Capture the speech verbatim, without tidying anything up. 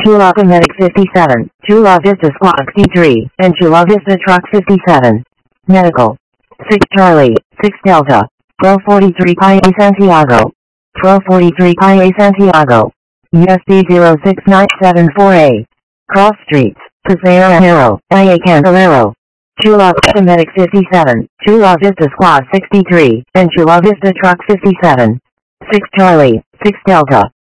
Chula Medic fifty-seven, Chula Vista Squad sixty-three, and Chula Vista Truck fifty-seven. Medical. six Charlie, six Delta. Pro forty-three Pi A Santiago. Pro forty-three Pi A Santiago. U S D zero six nine seven four A. Cross Streets, Paseo Ajero, I A Candelario. Chula Medic fifty-seven, Chula Vista Squad sixty-three, and Chula Vista Truck fifty-seven. six Charlie, six Delta.